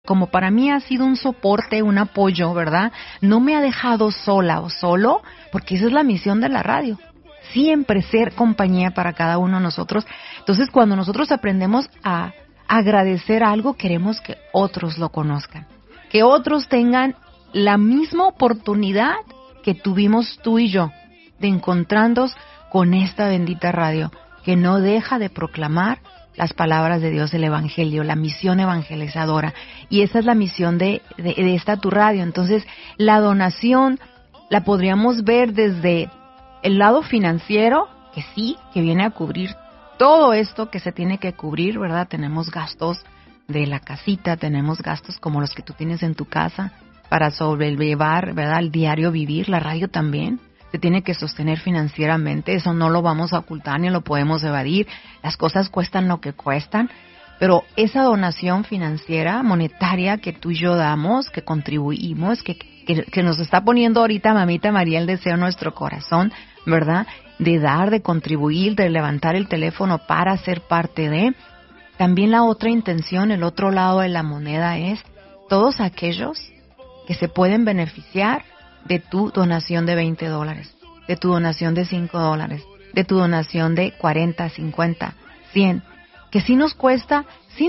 como para mí ha sido un soporte, un apoyo, ¿verdad? No me ha dejado sola o solo, porque esa es la misión de la radio. Siempre ser compañía para cada uno de nosotros. Entonces, cuando nosotros aprendemos a agradecer algo, queremos que otros lo conozcan, que otros tengan la misma oportunidad que tuvimos tú y yo de encontrarnos con esta bendita radio que no deja de proclamar las palabras de Dios del Evangelio, la misión evangelizadora. Y esa es la misión de esta tu radio. Entonces, la donación la podríamos ver desde el lado financiero, que sí, que viene a cubrir todo esto que se tiene que cubrir, ¿verdad? Tenemos gastos de la casita, tenemos gastos como los que tú tienes en tu casa para sobrellevar, ¿verdad? El diario vivir, la radio también se tiene que sostener financieramente, eso no lo vamos a ocultar ni lo podemos evadir, las cosas cuestan lo que cuestan, pero esa donación financiera, monetaria que tú y yo damos, que contribuimos, que nos está poniendo ahorita Mamita María el deseo en nuestro corazón, ¿verdad? De dar, de contribuir, de levantar el teléfono para ser parte de. También la otra intención, el otro lado de la moneda es todos aquellos que se pueden beneficiar de tu donación de $20, de tu donación de $5, de tu donación de 40, 50, 100, que sí nos cuesta,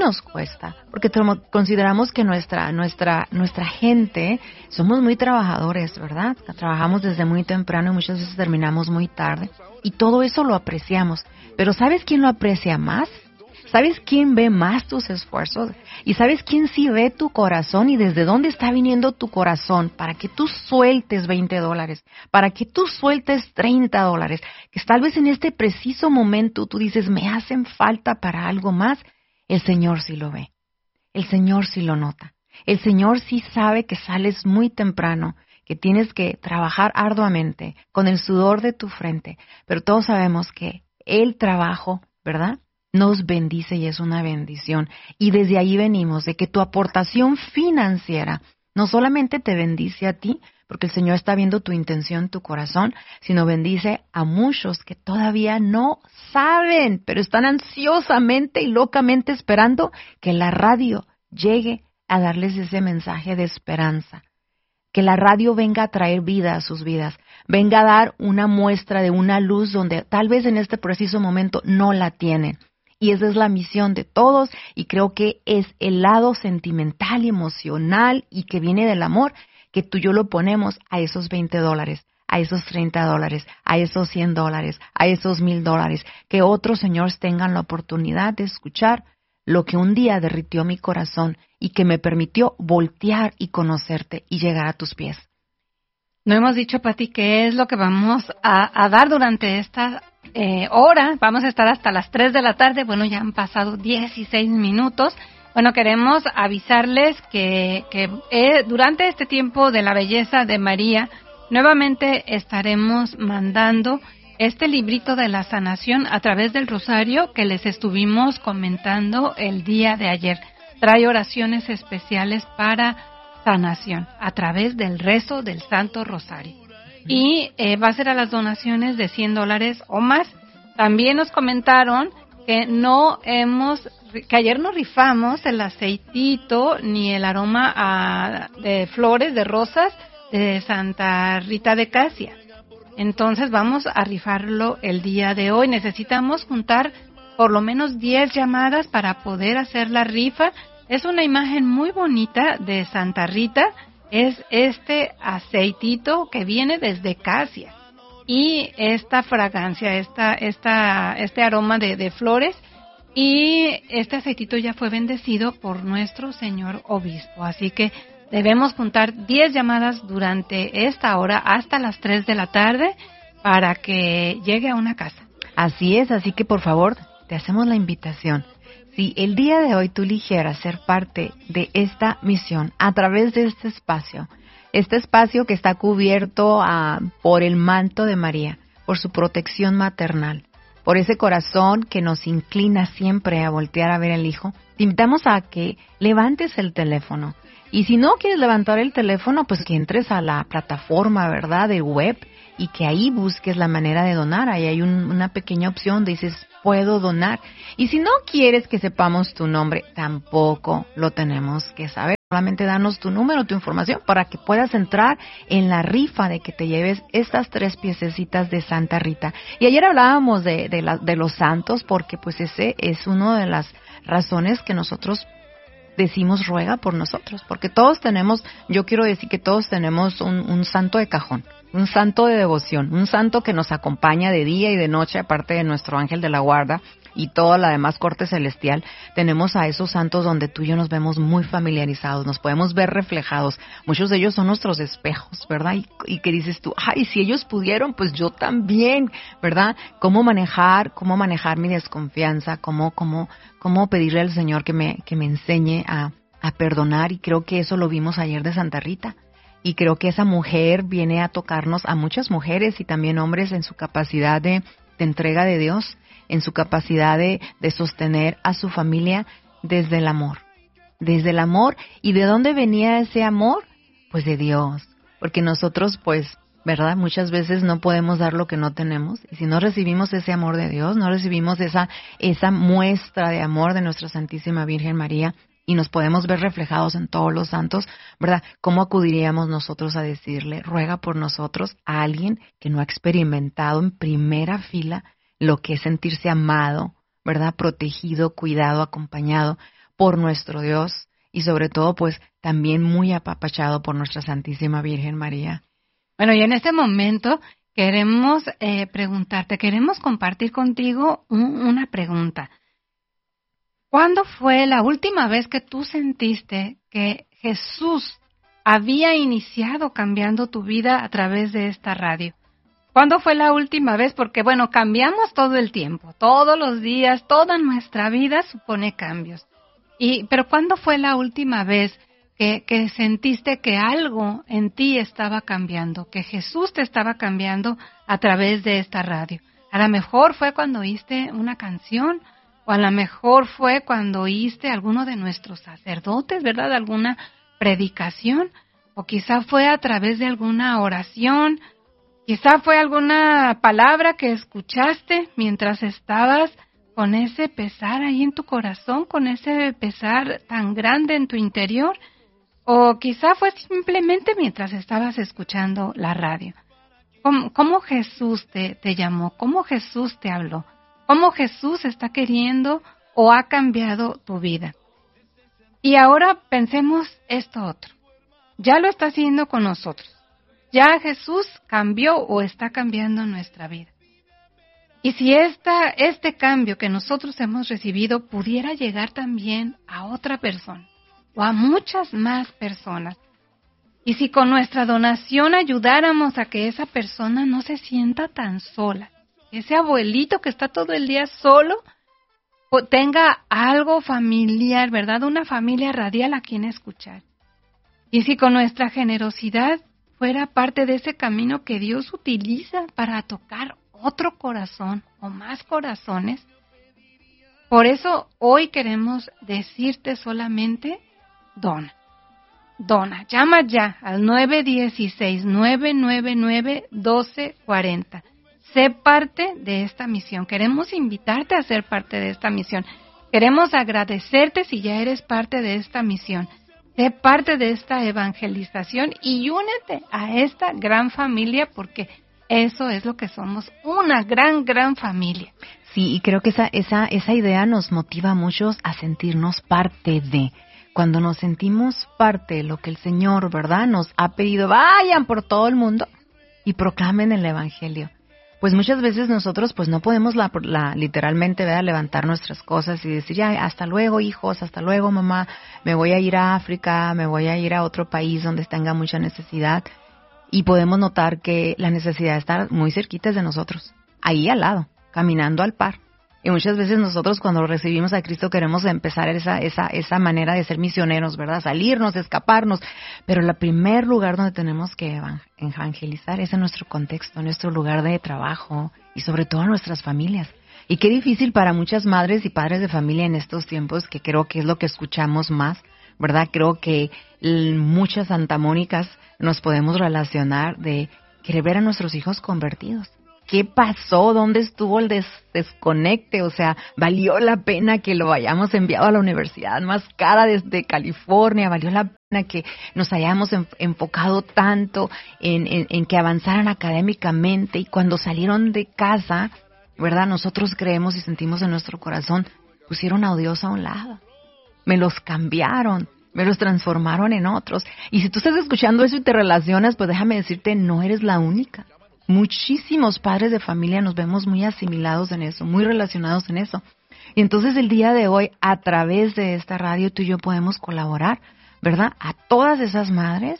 porque consideramos que nuestra gente, somos muy trabajadores, ¿verdad? Trabajamos desde muy temprano y muchas veces terminamos muy tarde, y todo eso lo apreciamos, pero ¿sabes quién lo aprecia más? ¿Sabes quién ve más tus esfuerzos? ¿Y sabes quién sí ve tu corazón y desde dónde está viniendo tu corazón para que tú sueltes $20, para que tú sueltes $30, que tal vez en este preciso momento tú dices, me hacen falta para algo más? El Señor sí lo ve, el Señor sí lo nota, el Señor sí sabe que sales muy temprano, que tienes que trabajar arduamente con el sudor de tu frente, pero todos sabemos que el trabajo, ¿verdad?, nos bendice y es una bendición. Y desde ahí venimos, de que tu aportación financiera no solamente te bendice a ti, porque el Señor está viendo tu intención, tu corazón, sino bendice a muchos que todavía no saben, pero están ansiosamente y locamente esperando que la radio llegue a darles ese mensaje de esperanza. Que la radio venga a traer vida a sus vidas, venga a dar una muestra de una luz donde tal vez en este preciso momento no la tienen. Y esa es la misión de todos, y creo que es el lado sentimental y emocional y que viene del amor, que tú y yo lo ponemos a esos $20, a esos $30, a esos $100, a esos $1,000, que otros señores tengan la oportunidad de escuchar lo que un día derritió mi corazón y que me permitió voltear y conocerte y llegar a tus pies. No hemos dicho, Pati, qué es lo que vamos a dar durante esta hora. Vamos a estar hasta las 3 de la tarde. Bueno, ya han pasado 16 minutos. Bueno, queremos avisarles que durante este tiempo de la belleza de María, nuevamente estaremos mandando este librito de la sanación a través del rosario que les estuvimos comentando el día de ayer. Trae oraciones especiales para sanación a través del rezo del Santo Rosario. Y va a ser a las donaciones de $100 o más. También nos comentaron que que ayer no rifamos el aceitito ni el aroma de flores, de rosas de Santa Rita de Casia. Entonces vamos a rifarlo el día de hoy. Necesitamos juntar por lo menos 10 llamadas para poder hacer la rifa. Es una imagen muy bonita de Santa Rita. Es este aceitito que viene desde Casia. Y esta fragancia, este aroma de flores. Y este aceitito ya fue bendecido por nuestro señor obispo. Así que debemos juntar 10 llamadas durante esta hora hasta las 3 de la tarde para que llegue a una casa. Así es, así que por favor, te hacemos la invitación. Si el día de hoy tú eligieras ser parte de esta misión a través de este espacio que está cubierto por el manto de María, por su protección maternal, por ese corazón que nos inclina siempre a voltear a ver al Hijo, te invitamos a que levantes el teléfono. Y si no quieres levantar el teléfono, pues que entres a la plataforma, ¿verdad?, de web, y que ahí busques la manera de donar. Ahí hay una pequeña opción, dices, puedo donar. Y si no quieres que sepamos tu nombre, tampoco lo tenemos que saber. solamente danos tu número, tu información, para que puedas entrar en la rifa de que te lleves estas 3 piececitas de Santa Rita. Y ayer hablábamos de los santos, porque pues ese es una de las razones que nosotros decimos ruega por nosotros, porque todos tenemos, yo quiero decir que todos tenemos un santo de cajón, un santo de devoción, un santo que nos acompaña de día y de noche, aparte de nuestro ángel de la guarda y toda la demás corte celestial. Tenemos a esos santos donde tú y yo nos vemos muy familiarizados, nos podemos ver reflejados. Muchos de ellos son nuestros espejos, ¿verdad? Y que dices tú, ay, si ellos pudieron, pues yo también, ¿verdad? ¿Cómo manejar mi desconfianza? ¿Cómo pedirle al Señor que me enseñe a perdonar? Y creo que eso lo vimos ayer de Santa Rita. Y creo que esa mujer viene a tocarnos a muchas mujeres y también hombres en su capacidad de entrega de Dios, en su capacidad de sostener a su familia desde el amor. Desde el amor. ¿Y de dónde venía ese amor? Pues de Dios. Porque nosotros, pues, ¿verdad? Muchas veces no podemos dar lo que no tenemos. Y si no recibimos ese amor de Dios, no recibimos esa muestra de amor de nuestra Santísima Virgen María, y nos podemos ver reflejados en todos los santos, ¿verdad? ¿Cómo acudiríamos nosotros a decirle, ruega por nosotros, a alguien que no ha experimentado en primera fila lo que es sentirse amado, ¿verdad? Protegido, cuidado, acompañado por nuestro Dios y sobre todo, pues, también muy apapachado por nuestra Santísima Virgen María? Bueno, y en este momento queremos preguntarte, queremos compartir contigo una pregunta. ¿Cuándo fue la última vez que tú sentiste que Jesús había iniciado cambiando tu vida a través de esta radio? ¿Cuándo fue la última vez? Porque, bueno, cambiamos todo el tiempo, todos los días, toda nuestra vida supone cambios. Pero ¿cuándo fue la última vez que sentiste que algo en ti estaba cambiando, que Jesús te estaba cambiando a través de esta radio? A lo mejor fue cuando oíste una canción, o a lo mejor fue cuando oíste a alguno de nuestros sacerdotes, ¿verdad? Alguna predicación, o quizá fue a través de alguna oración, quizá fue alguna palabra que escuchaste mientras estabas con ese pesar ahí en tu corazón, con ese pesar tan grande en tu interior, o quizá fue simplemente mientras estabas escuchando la radio. ¿Cómo Jesús te llamó? ¿Cómo Jesús te habló? ¿Cómo Jesús está queriendo o ha cambiado tu vida? Y ahora pensemos esto otro. Ya lo está haciendo con nosotros. Ya Jesús cambió o está cambiando nuestra vida. Y si este cambio que nosotros hemos recibido pudiera llegar también a otra persona o a muchas más personas. Y si con nuestra donación ayudáramos a que esa persona no se sienta tan sola, ese abuelito que está todo el día solo, tenga algo familiar, ¿verdad? Una familia radial a quien escuchar. Y si con nuestra generosidad fuera parte de ese camino que Dios utiliza para tocar otro corazón o más corazones. Por eso hoy queremos decirte solamente, dona. Dona, llama ya al 916-999-1240. Sé parte de esta misión. Queremos invitarte a ser parte de esta misión. Queremos agradecerte si ya eres parte de esta misión. Sé parte de esta evangelización y únete a esta gran familia porque eso es lo que somos, una gran familia. Sí, y creo que esa idea nos motiva a muchos a sentirnos parte de. Cuando nos sentimos parte de lo que el Señor, ¿verdad?, nos ha pedido, vayan por todo el mundo y proclamen el Evangelio. Pues muchas veces nosotros pues no podemos literalmente, ¿verdad?, levantar nuestras cosas y decir, ya, hasta luego hijos, hasta luego mamá, me voy a ir a África, me voy a ir a otro país donde tenga mucha necesidad. Y podemos notar que la necesidad está muy cerquita de nosotros, ahí al lado, caminando al par. Y muchas veces nosotros cuando recibimos a Cristo queremos empezar esa manera de ser misioneros, ¿verdad? Salirnos, escaparnos. Pero el primer lugar donde tenemos que evangelizar es en nuestro contexto, en nuestro lugar de trabajo y sobre todo en nuestras familias. Y qué difícil para muchas madres y padres de familia en estos tiempos, que creo que es lo que escuchamos más, ¿verdad? Creo que muchas antamónicas nos podemos relacionar de querer ver a nuestros hijos convertidos. ¿qué pasó? ¿Dónde estuvo el desconecte? O sea, ¿valió la pena que lo hayamos enviado a la universidad más cara desde California? ¿Valió la pena que nos hayamos enfocado tanto en que avanzaran académicamente? Y cuando salieron de casa, ¿verdad? Nosotros creemos y sentimos en nuestro corazón, pusieron a Dios a un lado. Me los cambiaron, me los transformaron en otros. Y si tú estás escuchando eso y te relacionas, pues déjame decirte, no eres la única. Muchísimos padres de familia nos vemos muy asimilados en eso, muy relacionados en eso. Y entonces el día de hoy, a través de esta radio, tú y yo podemos colaborar, ¿verdad? A todas esas madres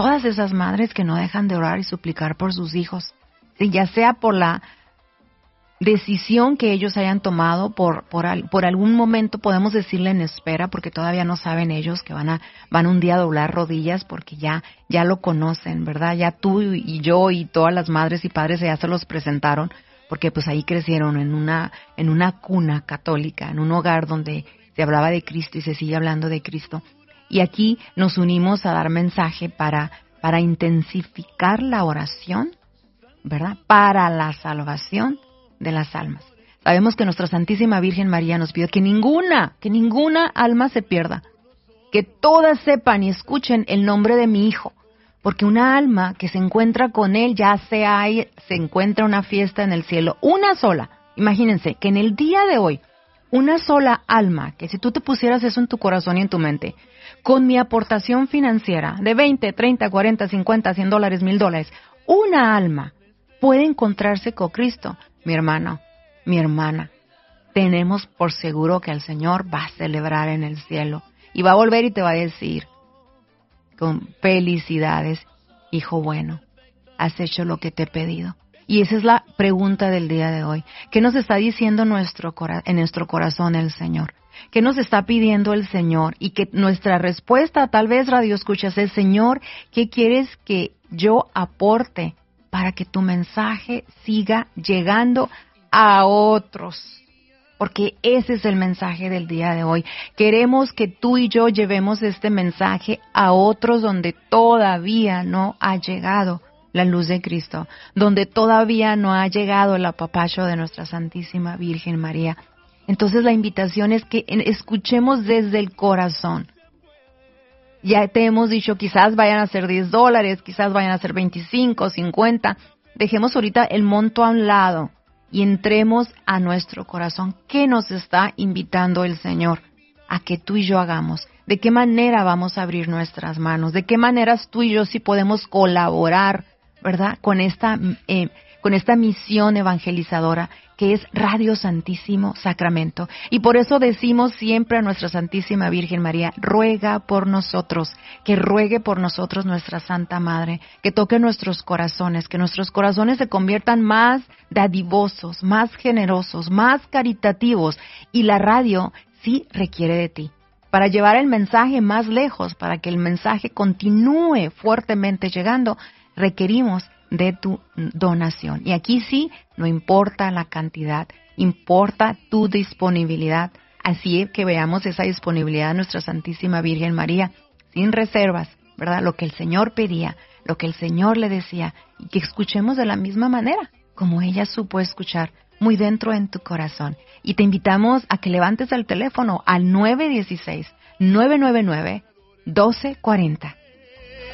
que no dejan de orar y suplicar por sus hijos. ¿Sí? Ya sea por la decisión que ellos hayan tomado, por algún momento podemos decirle en espera, porque todavía no saben ellos que van un día a doblar rodillas, porque ya lo conocen, ¿verdad? Ya tú y yo y todas las madres y padres ya se los presentaron, porque pues ahí crecieron en una cuna católica, en un hogar donde se hablaba de Cristo y se sigue hablando de Cristo. Y aquí nos unimos a dar mensaje para intensificar la oración, ¿verdad? Para la salvación de las almas. Sabemos que nuestra Santísima Virgen María nos pide que ninguna alma se pierda, que todas sepan y escuchen el nombre de mi Hijo, porque una alma que se encuentra con Él, se encuentra una fiesta en el cielo, una sola. Imagínense que en el día de hoy, una sola alma, que si tú te pusieras eso en tu corazón y en tu mente, con mi aportación financiera de 20, 30, 40, 50, $100, $1,000, una alma puede encontrarse con Cristo. Mi hermano, mi hermana, tenemos por seguro que el Señor va a celebrar en el cielo y va a volver y te va a decir con felicidades, hijo bueno, has hecho lo que te he pedido. Y esa es la pregunta del día de hoy. ¿Qué nos está diciendo en nuestro corazón el Señor? ¿Qué nos está pidiendo el Señor? Y que nuestra respuesta, tal vez radio escuchas, es: Señor, ¿qué quieres que yo aporte para que tu mensaje siga llegando a otros? Porque ese es el mensaje del día de hoy. Queremos que tú y yo llevemos este mensaje a otros donde todavía no ha llegado la luz de Cristo, donde todavía no ha llegado el apapacho de nuestra Santísima Virgen María. Entonces la invitación es que escuchemos desde el corazón. Ya te hemos dicho, quizás vayan a ser $10, quizás vayan a ser 25, 50. Dejemos ahorita el monto a un lado y entremos a nuestro corazón. ¿Qué nos está invitando el Señor a que tú y yo hagamos? ¿De qué manera vamos a abrir nuestras manos? ¿De qué maneras tú y yo sí podemos colaborar, ¿verdad? Con esta misión evangelizadora que es Radio Santísimo Sacramento. Y por eso decimos siempre a nuestra Santísima Virgen María: ruega por nosotros, que ruegue por nosotros nuestra Santa Madre, que toque nuestros corazones, que nuestros corazones se conviertan más dadivosos, más generosos, más caritativos. Y la radio sí requiere de ti, para llevar el mensaje más lejos, para que el mensaje continúe fuertemente llegando. Requerimos de tu donación. Y aquí sí, no importa la cantidad, importa tu disponibilidad. Así que veamos esa disponibilidad de nuestra Santísima Virgen María, sin reservas, ¿verdad? Lo que el Señor pedía, lo que el Señor le decía, y que escuchemos de la misma manera, como ella supo escuchar, muy dentro en tu corazón. Y te invitamos a que levantes el teléfono al 916-999-1240.